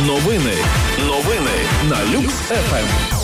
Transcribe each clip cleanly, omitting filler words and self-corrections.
Новини на Люкс ФМ.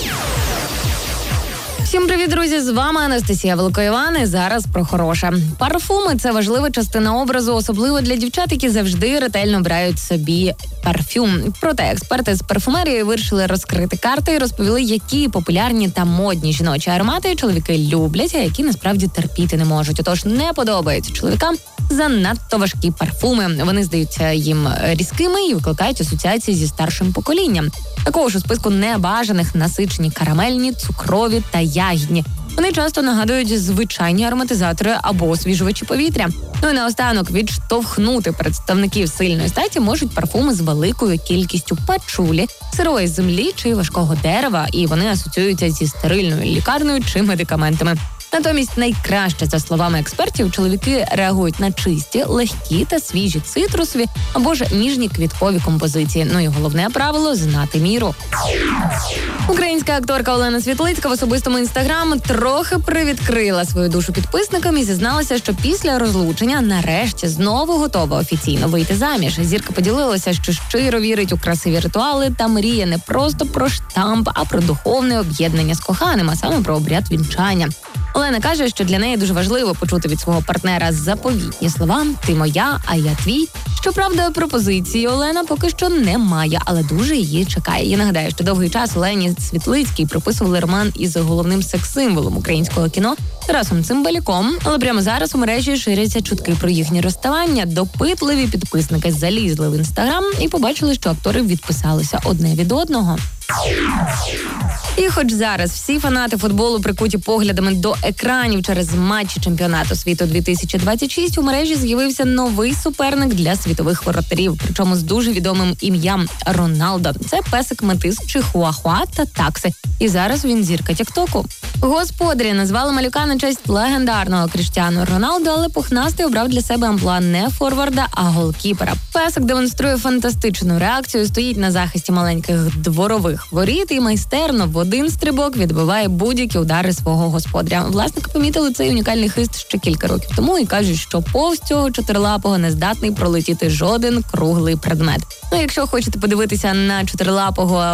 Всім привіт, друзі! З вами Анастасія Великоїван і зараз про хороше. Парфуми – це важлива частина образу, особливо для дівчат, які завжди ретельно обирають собі парфюм. Проте експерти з парфумерії вирішили розкрити карти і розповіли, які популярні та модні жіночі аромати чоловіки люблять, а які насправді терпіти не можуть. Отож, не подобаються чоловікам занадто важкі парфуми. Вони здаються їм різкими і викликають асоціації зі старшим поколінням. Такого ж у списку небажаних насичені карамельні, цукрові та ягідні. Вони часто нагадують звичайні ароматизатори або освіжувачі повітря. Ну і наостанок відштовхнути представників сильної статі можуть парфуми з великою кількістю пачулі, сирої землі чи важкого дерева, і вони асоціюються зі стерильною лікарнею чи медикаментами. Натомість найкраще, за словами експертів, чоловіки реагують на чисті, легкі та свіжі цитрусові або ж ніжні квіткові композиції. Ну і головне правило – знати міру. Українська акторка Олена Світлицька в особистому інстаграм трохи привідкрила свою душу підписникам і зізналася, що після розлучення нарешті знову готова офіційно вийти заміж. Зірка поділилася, що щиро вірить у красиві ритуали та мріє не просто про штамп, а про духовне об'єднання з коханим, а саме про обряд вінчання. Олена каже, що для неї дуже важливо почути від свого партнера заповітні слова «ти моя, а я твій». Щоправда, пропозиції Олена поки що не має, але дуже її чекає. Я нагадаю, що довгий час Олені Світлицькій приписували роман із головним секс-символом українського кіно Тарасом Цимбалюком, але прямо зараз у мережі ширяться чутки про їхнє розставання. Допитливі підписники залізли в інстаграм і побачили, що актори відписалися одне від одного. І хоч зараз всі фанати футболу прикуті поглядами до екранів через матчі чемпіонату світу 2026, у мережі з'явився новий суперник для світових воротарів, причому з дуже відомим ім'ям Роналдо. Це песик-метис Чихуахуа та такси. І зараз він зірка тіктоку. Господарі назвали малюка на честь легендарного Кріштіану Роналдо, але пухнастий обрав для себе амплуа не форварда, а голкіпера. Песик демонструє фантастичну реакцію, стоїть на захисті маленьких дворових воріт і майстерно в один стрибок відбиває будь-які удари свого господаря. Власники помітили цей унікальний хист ще кілька років тому і кажуть, що повз цього чотирилапого не здатний пролетіти жоден круглий предмет. Ну, якщо хочете подивитися на чотирилапого